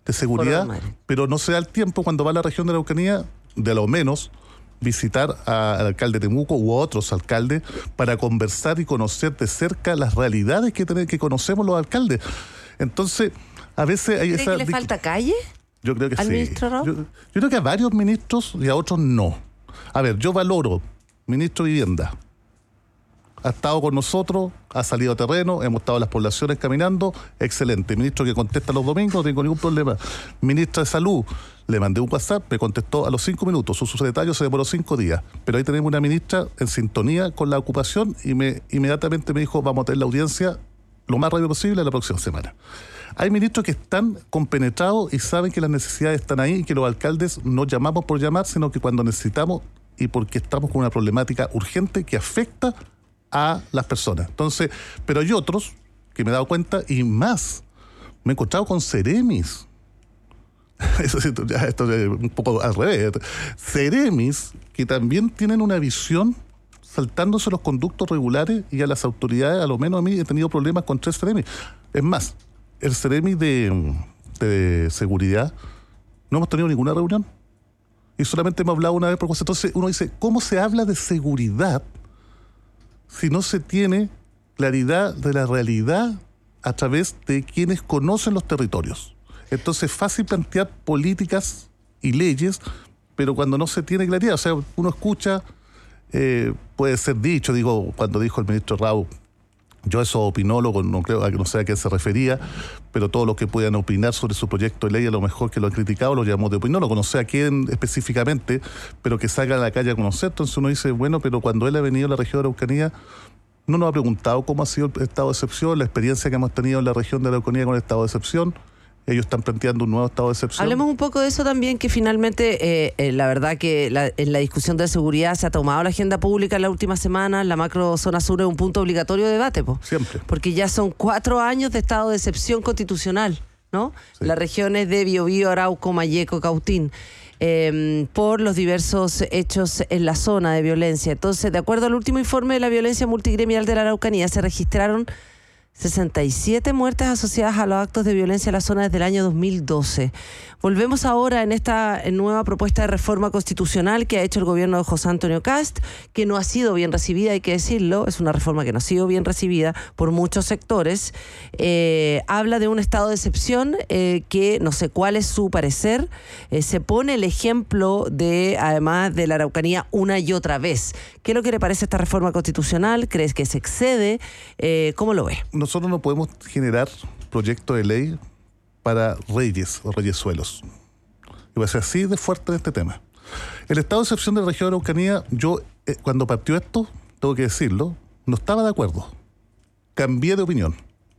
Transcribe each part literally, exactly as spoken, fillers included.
de seguridad, pero no se da el tiempo cuando va a la región de la Araucanía, de lo menos, visitar a- al alcalde de Temuco u otros alcaldes para conversar y conocer de cerca las realidades que, tenemos, que conocemos los alcaldes. Entonces, a veces hay ¿Cree esa... que le falta calle? Yo creo que ¿Al sí. ministro Rao? Yo, yo creo que a varios ministros y a otros no. A ver, yo valoro, ministro de Vivienda. Ha estado con nosotros, ha salido a terreno, hemos estado en las poblaciones caminando, excelente. Ministro que contesta los domingos, no tengo ningún problema. Ministra de Salud, le mandé un WhatsApp, me contestó a los cinco minutos. Su secretario se demoró cinco días. Pero ahí tenemos una ministra en sintonía con la ocupación y me inmediatamente me dijo, vamos a tener la audiencia lo más rápido posible la próxima semana. Hay ministros que están compenetrados y saben que las necesidades están ahí y que los alcaldes no llamamos por llamar, sino que cuando necesitamos y porque estamos con una problemática urgente que afecta a las personas. Entonces, pero hay otros que me he dado cuenta y más. Me he encontrado con seremis. Eso sí, ya esto es un poco al revés. Seremis que también tienen una visión saltándose los conductos regulares y a las autoridades, a lo menos a mí he tenido problemas con tres seremis. Es más, el seremi de, de seguridad no hemos tenido ninguna reunión y solamente hemos hablado una vez por cosa. Entonces uno dice, ¿cómo se habla de seguridad si no se tiene claridad de la realidad a través de quienes conocen los territorios? Entonces es fácil plantear políticas y leyes, pero cuando no se tiene claridad, o sea, uno escucha, eh, puede ser dicho, digo, cuando dijo el ministro Rao, yo eso opinólogo, no creo, no sé a qué se refería, pero todos los que puedan opinar sobre su proyecto de ley, a lo mejor que lo han criticado, lo llamamos de opinólogo, no sé a quién específicamente, pero que salga a la calle a conocer. Entonces uno dice, bueno, pero cuando él ha venido a la región de Araucanía, no nos ha preguntado cómo ha sido el estado de excepción, la experiencia que hemos tenido en la región de Araucanía con el estado de excepción. Ellos están planteando un nuevo estado de excepción. Hablemos un poco de eso también, que finalmente, eh, eh, la verdad que la, en la discusión de seguridad se ha tomado la agenda pública en la última semana. La macro zona sur es un punto obligatorio de debate, po. Siempre. Porque ya son cuatro años de estado de excepción constitucional, ¿no? Sí. Las regiones de Biobío, Arauco, Malleco, Cautín, eh, por los diversos hechos en la zona de violencia. Entonces, de acuerdo al último informe de la violencia multigremial de la Araucanía, se registraron sesenta y siete muertes asociadas a los actos de violencia en la zona desde el año dos mil doce. Volvemos ahora en esta nueva propuesta de reforma constitucional que ha hecho el gobierno de José Antonio Kast, que no ha sido bien recibida, hay que decirlo, es una reforma que no ha sido bien recibida por muchos sectores. Eh, habla de un estado de excepción eh, que no sé cuál es su parecer. Eh, se pone el ejemplo de, además de la Araucanía, una y otra vez. ¿Qué es lo que le parece esta reforma constitucional? ¿Crees que se excede? Eh, ¿Cómo lo ve? Nosotros no podemos generar proyectos de ley para reyes o reyesuelos. Y voy a ser así de fuerte en este tema. El estado de excepción de la región de Araucanía, yo eh, cuando partió esto, tengo que decirlo, no estaba de acuerdo. Cambié de opinión.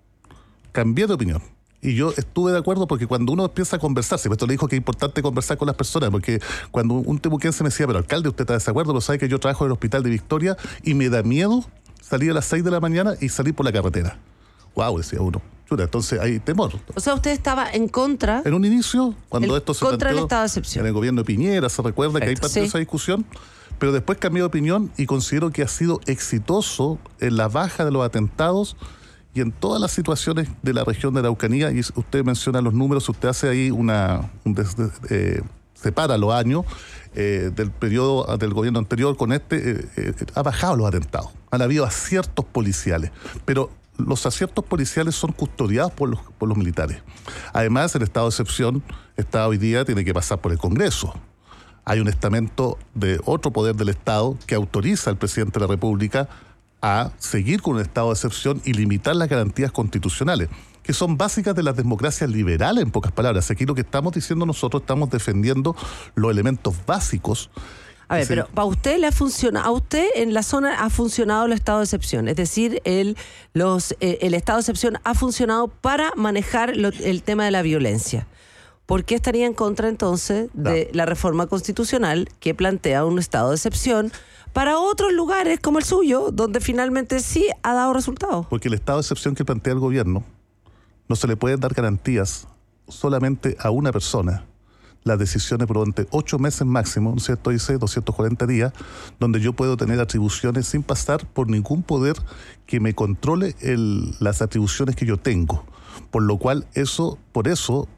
Cambié de opinión. Y yo estuve de acuerdo porque cuando uno empieza a conversar, si esto le dijo que es importante conversar con las personas, porque cuando un temuquense me decía, pero alcalde, usted está de desacuerdo, pero sabe que yo trabajo en el hospital de Victoria y me da miedo salir a las seis de la mañana y salir por la carretera. Wow, decía uno. Chuta, entonces hay temor. O sea, usted estaba en contra. En un inicio, cuando el, esto se contra planteó el estado de excepción. en el gobierno de Piñera, se recuerda Perfecto, que ahí partió sí. esa discusión, pero después cambié de opinión y considero que ha sido exitoso en la baja de los atentados y en todas las situaciones de la región de la Araucanía. Y usted menciona los números, usted hace ahí una... Un des, eh, separa los años eh, del periodo del gobierno anterior con este, eh, eh, ha bajado los atentados. Han habido aciertos policiales, pero los aciertos policiales son custodiados por los, por los militares. Además, el estado de excepción está hoy día, tiene que pasar por el Congreso. Hay un estamento de otro poder del Estado que autoriza al presidente de la República a seguir con un estado de excepción y limitar las garantías constitucionales, que son básicas de las democracias liberales, en pocas palabras. Aquí lo que estamos diciendo nosotros, estamos defendiendo los elementos básicos. A ver, pero para usted le ha funcionado, a usted en la zona ha funcionado el estado de excepción, es decir, el, los, eh, el estado de excepción ha funcionado para manejar lo, el tema de la violencia. ¿Por qué estaría en contra entonces de no. la reforma constitucional que plantea un estado de excepción para otros lugares como el suyo, donde finalmente sí ha dado resultados? Porque el estado de excepción que plantea el gobierno no se le pueden dar garantías solamente a una persona. Las decisiones por durante ocho meses máximo, ¿no es cierto? Dice doscientos cuarenta días, donde yo puedo tener atribuciones sin pasar por ningún poder que me controle el, las atribuciones que yo tengo. Por lo cual, eso, por eso,